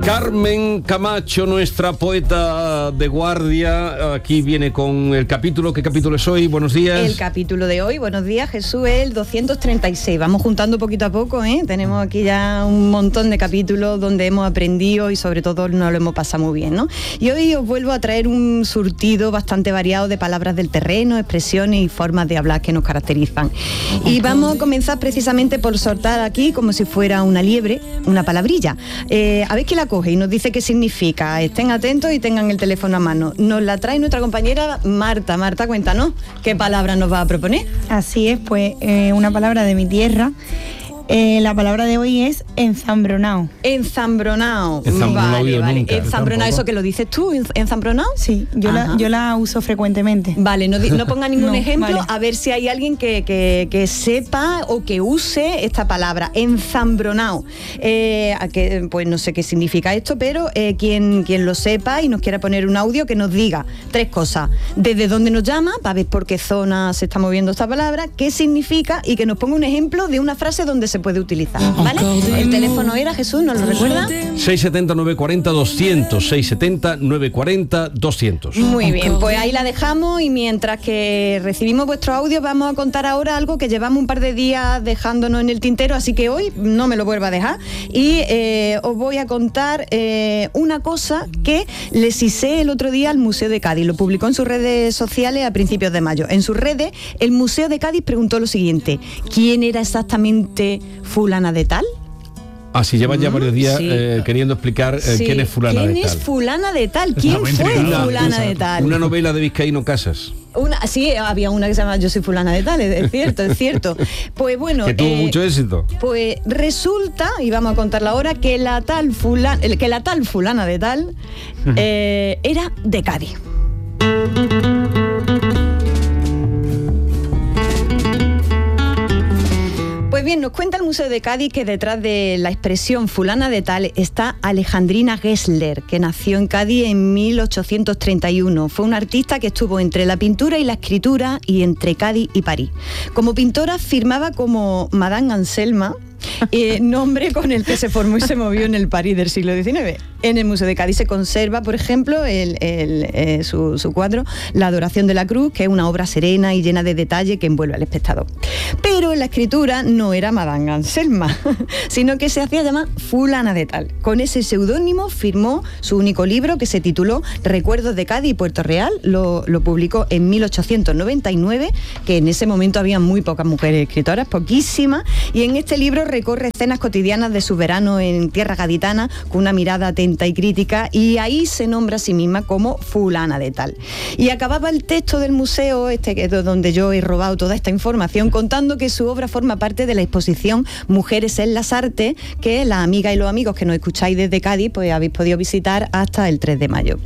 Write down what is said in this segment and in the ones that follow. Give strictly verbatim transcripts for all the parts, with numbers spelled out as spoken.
Carmen Camacho, nuestra poeta de guardia, aquí viene con el capítulo. ¿Qué capítulo es hoy? Buenos días. El capítulo de hoy, buenos días, Jesús, es el doscientos treinta y seis. Vamos juntando poquito a poco, ¿eh? Tenemos aquí ya un montón de capítulos donde hemos aprendido y sobre todo nos lo hemos pasado muy bien, ¿no? Y hoy os vuelvo a traer un surtido bastante variado de palabras del terreno, expresiones y formas de hablar que nos caracterizan. Y vamos a comenzar precisamente por soltar aquí, como si fuera una liebre, una palabrilla. Eh, a ver quién la coge y nos dice qué significa. Estén atentos y tengan el teléfono a mano. Nos la trae nuestra compañera Marta. Marta, cuéntanos, ¿qué palabra nos va a proponer? Así es, pues eh, una palabra de mi tierra. Eh, la palabra de hoy es enzambronao. Enzambronao. Enzambronao, vale, vale. nunca, Enzambronao, ¿eso que lo dices tú? ¿Enzambronao? Sí, yo la, yo la uso frecuentemente. Vale, no, no ponga ningún No, ejemplo, vale. a ver si hay alguien que, que, que sepa o que use esta palabra, enzambronao. Eh, a que, pues no sé qué significa esto, pero eh, quien, quien lo sepa y nos quiera poner un audio, que nos diga tres cosas. Desde dónde nos llama, para ver por qué zona se está moviendo esta palabra, qué significa y que nos ponga un ejemplo de una frase donde se puede utilizar, ¿vale? El teléfono era, Jesús, ¿nos lo recuerda? seis siete cero, nueve cuatro cero, doscientos. seis siete cero, nueve cuatro cero, doscientos. Muy bien, pues ahí la dejamos y mientras que recibimos vuestro audio vamos a contar ahora algo que llevamos un par de días dejándonos en el tintero, así que hoy no me lo vuelva a dejar y eh, os voy a contar eh, una cosa que les hice el otro día al Museo de Cádiz, lo publicó en sus redes sociales a principios de mayo. En sus redes, el Museo de Cádiz preguntó lo siguiente: ¿quién era exactamente fulana de tal? Así llevan ya varios días sí. eh, queriendo explicar eh, Sí. quién es fulana ¿Quién de tal. es fulana de tal? ¿Quién Una fue intriga, fulana de tal? Una novela de Vizcaíno Casas. Una, sí, había una que se llama Yo soy fulana de tal, es, es cierto, es cierto. Pues bueno, Que tuvo eh, mucho éxito. pues resulta, y vamos a contarla ahora, que la tal fulana, que la tal fulana de tal eh, era de Cádiz. Pues bien, nos cuenta el Museo de Cádiz que detrás de la expresión fulana de tal está Alejandrina Gessler, que nació en Cádiz en mil ochocientos treinta y uno. Fue una artista que estuvo entre la pintura y la escritura y entre Cádiz y París. Como pintora firmaba como Madame Anselma, eh, nombre con el que se formó y se movió en el París del siglo diecinueve. En el Museo de Cádiz se conserva, por ejemplo, el, el, eh, su, su cuadro La Adoración de la Cruz, que es una obra serena y llena de detalle que envuelve al espectador. Pero en la escritura no era Madame Anselma, sino que se hacía llamar fulana de tal. Con ese seudónimo firmó su único libro, que se tituló Recuerdos de Cádiz y Puerto Real. Lo, lo publicó en mil ochocientos noventa y nueve, que en ese momento había muy pocas mujeres escritoras, poquísimas, y en este libro recorre escenas cotidianas de su verano en tierra gaditana con una mirada atenta y crítica, y ahí se nombra a sí misma como fulana de tal. Y acababa el texto del museo, este que es donde yo he robado toda esta información, contando que su obra forma parte de la exposición Mujeres en las Artes, que las amigas y los amigos que nos escucháis desde Cádiz pues habéis podido visitar hasta el tres de mayo.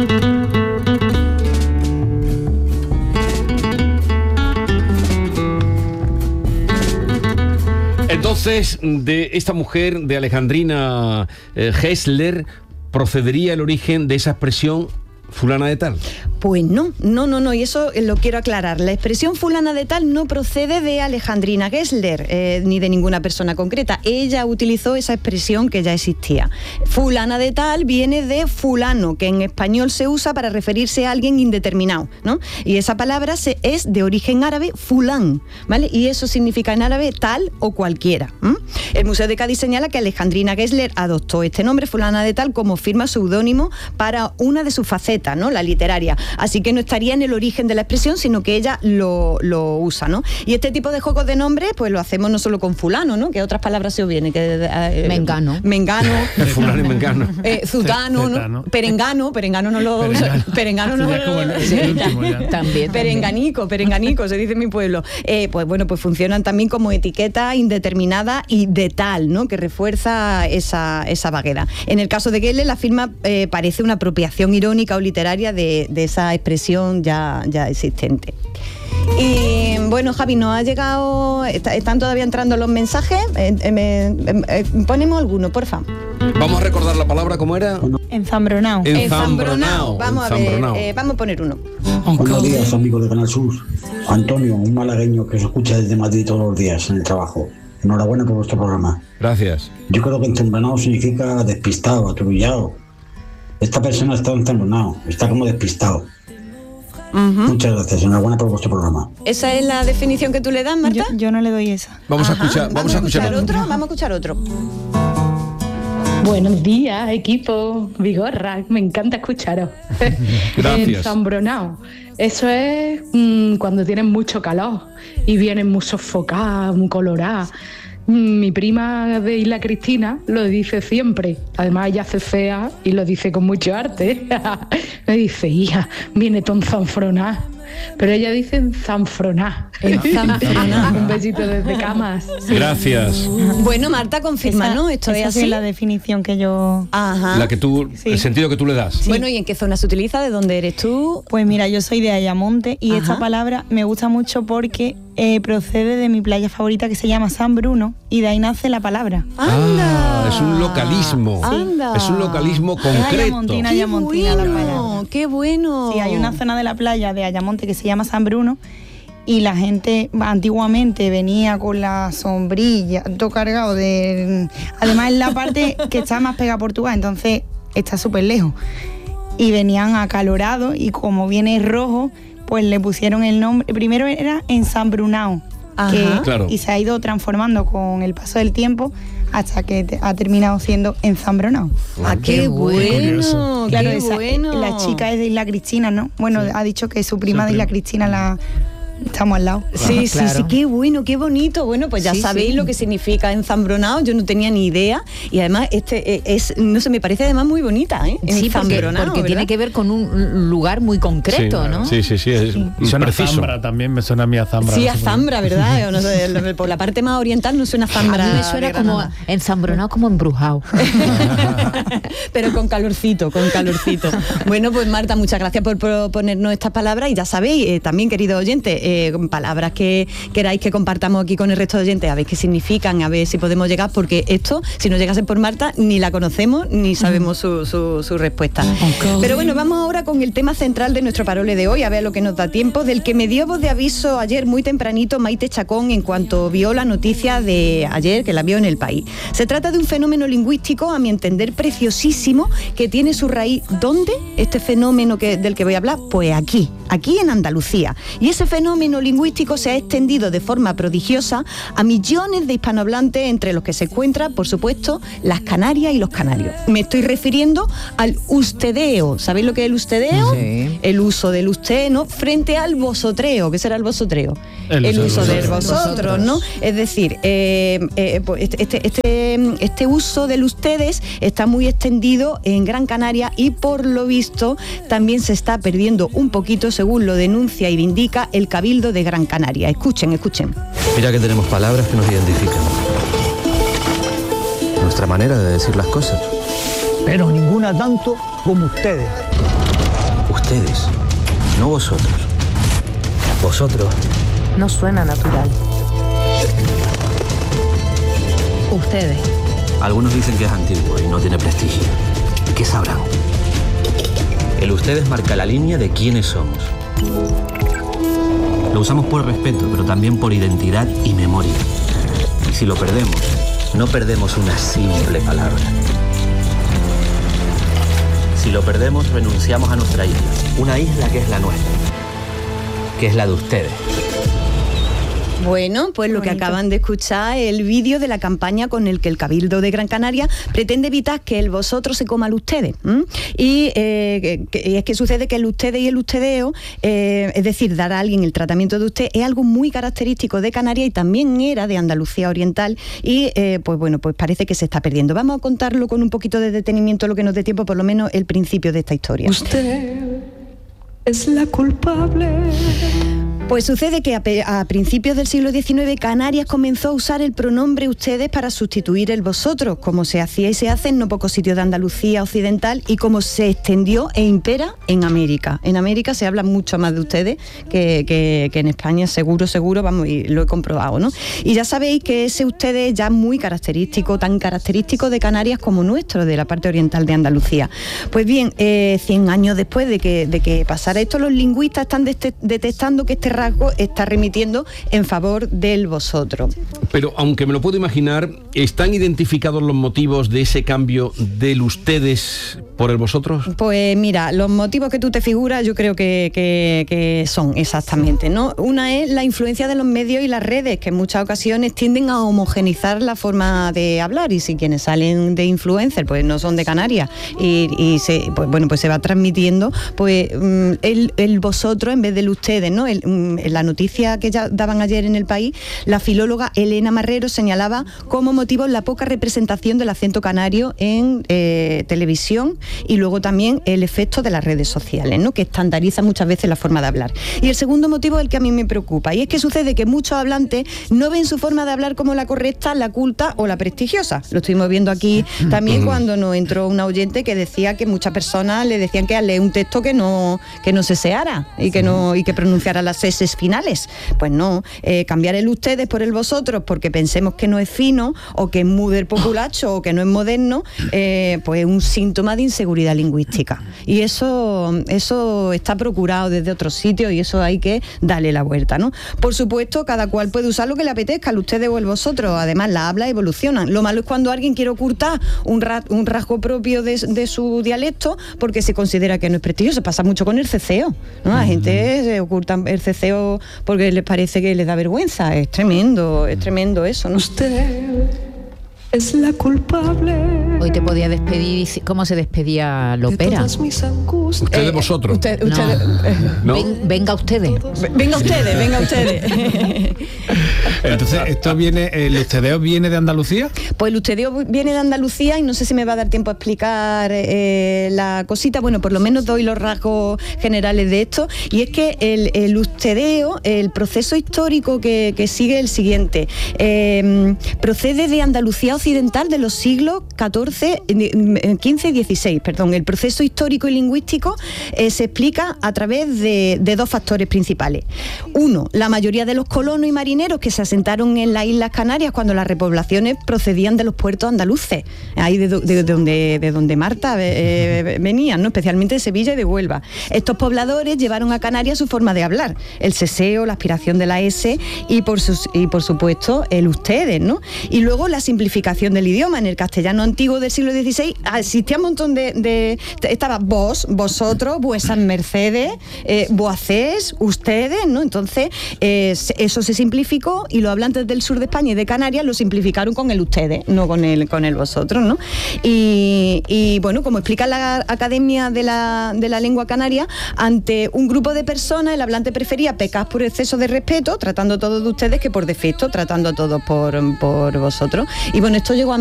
Entonces, de esta mujer, de Alejandrina eh, Gessler, procedería el origen de esa expresión fulana de tal. Pues no, no, no, no, y eso lo quiero aclarar. La expresión fulana de tal no procede de Alejandrina Gessler, eh, ni de ninguna persona concreta. Ella utilizó esa expresión que ya existía. Fulana de tal viene de fulano, que en español se usa para referirse a alguien indeterminado, ¿no? Y esa palabra se, es de origen árabe, fulán, ¿vale? Y eso significa en árabe tal o cualquiera. ¿m? El Museo de Cádiz señala que Alejandrina Gessler adoptó este nombre, fulana de tal, como firma seudónimo para una de sus facetas, ¿no? La literaria. Así que no estaría en el origen de la expresión, sino que ella lo, lo usa, ¿no? Y este tipo de juegos de nombres, pues lo hacemos no solo con fulano, ¿no? Que otras palabras se os vienen. Que, eh, Mengano. Mengano. Fulano y mengano. Eh, zutano, Zeta, ¿no? ¿no? Perengano, perengano no lo... Perengano. Perengano no Sí, es como el- sí. el último ya. También. Perenganico, perenganico, se dice en mi pueblo. Eh, pues bueno, pues funcionan también como etiqueta indeterminada y de tal, ¿no? Que refuerza esa, esa vaguedad. En el caso de Gessler, la firma eh, parece una apropiación irónica o literaria de, de esa expresión ya, ya existente. Y bueno, Javi, nos ha llegado, está- están todavía entrando los mensajes. Eh, eh, me- eh, eh, ponemos alguno, porfa. Vamos a recordar la palabra, ¿cómo era? Enzambronao. Enzambronao. Vamos a ver, Enzambronao. eh, vamos a poner uno. Buenos días, amigos de Canal Sur. Antonio, un malagueño que se escucha desde Madrid todos los días en el trabajo. enhorabuena por vuestro programa. Gracias. Yo creo que entembronado significa despistado, aturullado. Esta persona está entembronado, está como despistado. Uh-huh. Muchas gracias, enhorabuena por vuestro programa. ¿Esa es la definición que tú le das, Marta? Yo, yo no le doy esa. Vamos Ajá. a escuchar, vamos, vamos a escuchar, otro. otro. Vamos a escuchar otro. Buenos días, equipo Vigorra, me encanta escucharos. Gracias. Enzambronado. Eso es mmm, cuando tienen mucho calor y vienen muy sofocadas, muy coloradas. Mi prima de Isla Cristina lo dice siempre. Además ella hace fea y lo dice con mucho arte. Me dice, hija, viene ton zanfroná. Pero ella dice zanfroná. Zanfroná. Un besito desde Camas. Gracias. Bueno, Marta, confirma, Esa- ¿no? Esto esa es sí así. la definición que yo... Ajá. La que tú, Sí. el sentido que tú le das. Bueno, ¿y en qué zona se utiliza? ¿De dónde eres tú? Pues mira, yo soy de Ayamonte y Ajá. esta palabra me gusta mucho porque eh, procede de mi playa favorita que se llama San Bruno y de ahí nace la palabra. ¡Anda! Ah, es un localismo. Anda. Es un localismo Es concreto. ayamontina, ¡Qué ayamontina la bueno! palabra. ¡Qué bueno! Sí, hay una zona de la playa de Ayamonte que se llama San Bruno y la gente antiguamente venía con la sombrilla, todo cargado de... Además es la parte que está más pegada a Portugal, entonces está súper lejos. Y venían acalorados y como viene rojo, pues le pusieron el nombre... Primero era Enzambrunao, que Ajá. Claro. y se ha ido transformando con el paso del tiempo hasta que te- ha terminado siendo Enzambronao. ¡Ah, qué, Qué bueno! Claro, ¡Qué esa- bueno! la chica es de Isla Cristina, ¿no? Bueno, ha dicho que su prima de Isla Cristina la... Estamos al lado. Sí, Ah, sí, claro. sí, qué bueno, qué bonito. Bueno, pues ya Sí, sabéis sí. lo que significa enzambronado, yo no tenía ni idea. Y además, este eh, es, no sé, me parece además muy bonita, ¿eh? Sí, porque, Enzambronao, porque ¿verdad? tiene que ver con un lugar muy concreto, sí, ¿no? Sí, sí, sí. Es Y suena preciso. Zambra también, me suena a mí a Zambra. Sí, no a sé por qué. Zambra, ¿verdad? O no sé, el- por la parte más oriental no suena Zambra. A mí me suena de como Granada. ensambronado, como embrujado. Pero con calorcito, con calorcito. Bueno, pues Marta, muchas gracias por proponernos estas palabras y ya sabéis, eh, también queridos oyentes, eh, palabras que queráis que compartamos aquí con el resto de oyentes, a ver qué significan, a ver si podemos llegar, porque esto, si no llegase por Marta, ni la conocemos ni sabemos su, su, su respuesta. Pero bueno, vamos ahora con el tema central de nuestro parole de hoy, a ver lo que nos da tiempo, del que me dio voz de aviso ayer muy tempranito Maite Chacón en cuanto vio la noticia de ayer, que la vio en El País. Se trata de un fenómeno lingüístico, a mi entender, preciosísimo, que tiene su raíz, ¿dónde? Este fenómeno que, del que voy a hablar, pues aquí, aquí en Andalucía. Y ese fenómeno lingüístico se ha extendido de forma prodigiosa a millones de hispanohablantes, entre los que se encuentran, por supuesto, las Canarias y los canarios. Me estoy refiriendo al ustedeo. ¿Sabéis lo que es el ustedeo? Sí. El uso del usted, ¿no? Frente al vosotreo. ¿Qué será el vosotreo? El El, uso uso del del vosotros. vosotros, ¿no? Es decir, eh, eh, pues este, este, este, este uso del ustedes está muy extendido en Gran Canaria y por lo visto también se está perdiendo un poquito, según lo denuncia y vindica el Cabildo de Gran Canaria. Escuchen, escuchen. Mira que tenemos palabras que nos identifican. Nuestra manera de decir las cosas. Pero ninguna tanto como ustedes. Ustedes, no vosotros. Vosotros. No suena natural. Ustedes. Algunos dicen que es antiguo y no tiene prestigio. ¿Y qué sabrán? El ustedes marca la línea de quiénes somos. Lo usamos por respeto, pero también por identidad y memoria. Y si lo perdemos, no perdemos una simple palabra. Si lo perdemos, renunciamos a nuestra isla. Una isla que es la nuestra, que es la de ustedes. Bueno, pues lo que Bonito. acaban de escuchar es el vídeo de la campaña con el que el Cabildo de Gran Canaria pretende evitar que el vosotros se coma al ustedes. ¿m? Y, eh, que- que- y es que sucede que el ustedes y el ustedeo, eh, es decir, dar a alguien el tratamiento de usted, es algo muy característico de Canarias y también era de Andalucía Oriental y eh, pues bueno, pues parece que se está perdiendo. Vamos a contarlo con un poquito de detenimiento, lo que nos dé tiempo, por lo menos el principio de esta historia. Usted es la culpable. Pues sucede que a, pe- a principios del siglo diecinueve Canarias comenzó a usar el pronombre ustedes para sustituir el vosotros, como se hacía y se hace en no pocos sitios de Andalucía occidental y como se extendió e impera en América. En América se habla mucho más de ustedes que, que- que en España, seguro, seguro, vamos, y lo he comprobado, ¿no? Y ya sabéis que ese ustedes es ya muy característico, tan característico de Canarias como nuestro, de la parte oriental de Andalucía. Pues bien, eh, cien años después de que, de que pasara esto, los lingüistas están deste- detectando que este rasgo está remitiendo en favor del vosotros. Pero aunque me lo puedo imaginar, ¿están identificados los motivos de ese cambio del ustedes por el vosotros? Pues mira, los motivos que tú te figuras yo creo que, que, que son exactamente, ¿no? Una es la influencia de los medios y las redes, que en muchas ocasiones tienden a homogeneizar la forma de hablar, y si quienes salen de influencer pues no son de Canarias y, y se, pues, bueno, pues se va transmitiendo pues el, el vosotros en vez del ustedes, ¿no? El, la noticia que ya daban ayer en El País, la filóloga Elena Marrero señalaba como motivo la poca representación del acento canario en eh, televisión, y luego también el efecto de las redes sociales, ¿no? Que estandariza muchas veces la forma de hablar. Y el segundo motivo es el que a mí me preocupa, y es que sucede que muchos hablantes no ven su forma de hablar como la correcta, la culta o la prestigiosa. Lo estuvimos viendo aquí también cuando nos entró una oyente que decía que muchas personas le decían que al leer un texto que no, que no seseara y que no y que pronunciara las eses finales. Pues no, eh, cambiar el ustedes por el vosotros porque pensemos que no es fino o que es muy del populacho o que no es moderno, eh, pues es un síntoma de inseguridad lingüística. Y eso, eso está procurado desde otros sitios y eso hay que darle la vuelta, ¿no? Por supuesto, cada cual puede usar lo que le apetezca, el ustedes o el vosotros. Además, las hablas evolucionan. Lo malo es cuando alguien quiere ocultar un, ra un rasgo propio de, de su dialecto porque se considera que no es prestigioso. Pasa mucho con el ceceo, ¿no? La gente se oculta el ceceo porque les parece que les da vergüenza. Es tremendo, es tremendo eso, ¿no? Usted es la culpable. Hoy te podía despedir. ¿Cómo se despedía Lopera? Ustedes Eh, vosotros. Usted, No. usted, ¿No? Ven- venga ustedes. venga ustedes, venga ustedes. Entonces, ¿esto viene, el ustedeo viene de Andalucía? Pues el ustedeo viene de Andalucía y no sé si me va a dar tiempo a explicar eh, la cosita. Bueno, por lo menos doy los rasgos generales de esto. Y es que el, el ustedeo, el proceso histórico que, que sigue el siguiente. Eh, procede de Andalucía occidental de los siglos catorce, quince y dieciséis. Perdón. El proceso histórico y lingüístico eh, se explica a través de, de dos factores principales. Uno, la mayoría de los colonos y marineros que se asentaron en las Islas Canarias cuando las repoblaciones procedían de los puertos andaluces, ahí de, de, de donde, de donde Marta eh, venían, ¿no? Especialmente de Sevilla y de Huelva. Estos pobladores llevaron a Canarias su forma de hablar, el seseo, la aspiración de la S y por, sus, y por supuesto el ustedes, ¿no? Y luego la simplificación del idioma. En el castellano antiguo del siglo dieciséis existía un montón de... de estaba vos, vosotros, vuesas mercedes, eh, voacés, ustedes, ¿no? Entonces eh, eso se simplificó y los hablantes del sur de España y de Canarias lo simplificaron con el ustedes, no con el, con el vosotros, ¿no? Y, y bueno, como explica la Academia de la, de la Lengua Canaria, ante un grupo de personas el hablante prefería pecar por exceso de respeto, tratando a todos de ustedes, que por defecto, tratando a todos por, por vosotros. Y bueno, esto llegó a